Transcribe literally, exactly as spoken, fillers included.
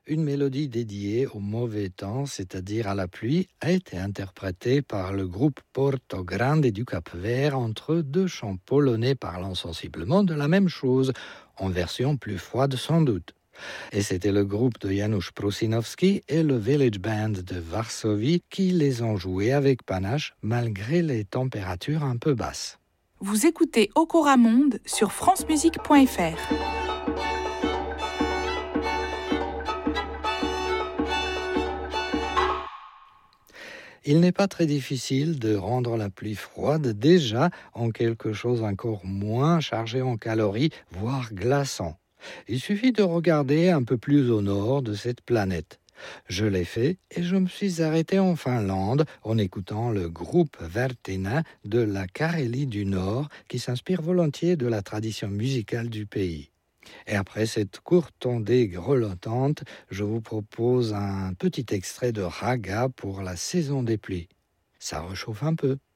Une mélodie dédiée au mauvais temps, c'est-à-dire à la pluie, a été interprétée par le groupe Porto Grande du Cap-Vert entre deux chants polonais parlant sensiblement de la même chose, en version plus froide sans doute. Et c'était le groupe de Janusz Prusinowski et le Village Band de Varsovie qui les ont joués avec panache malgré les températures un peu basses. Vous écoutez Okora Monde sur francemusique point f r. Il n'est pas très difficile de rendre la pluie froide déjà en quelque chose encore moins chargé en calories, voire glaçant. Il suffit de regarder un peu plus au nord de cette planète. Je l'ai fait et je me suis arrêté en Finlande en écoutant le groupe Värttinä de la Carélie du Nord qui s'inspire volontiers de la tradition musicale du pays. Et après cette courte ondée grelottante, je vous propose un petit extrait de Raga pour la saison des pluies. Ça réchauffe un peu.